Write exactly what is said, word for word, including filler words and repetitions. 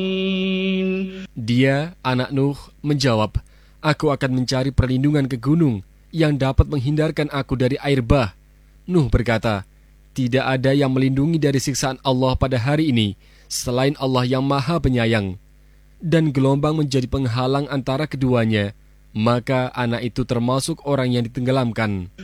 Dia, anak Nuh, menjawab, "Aku akan mencari perlindungan ke gunung yang dapat menghindarkan aku dari air bah." Nuh berkata, "Tidak ada yang melindungi dari siksaan Allah pada hari ini selain Allah yang Maha Penyayang." Dan gelombang menjadi penghalang antara keduanya, maka anak itu termasuk orang yang ditenggelamkan.